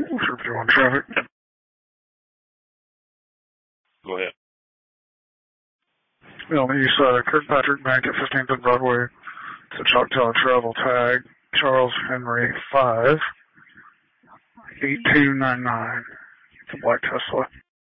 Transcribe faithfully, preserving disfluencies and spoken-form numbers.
Trooper two on traffic. Go ahead. On the east side of Kirkpatrick Bank at fifteenth and Broadway. It's a Choctaw travel tag. Charles Henry five. eight two nine nine. It's a black Tesla.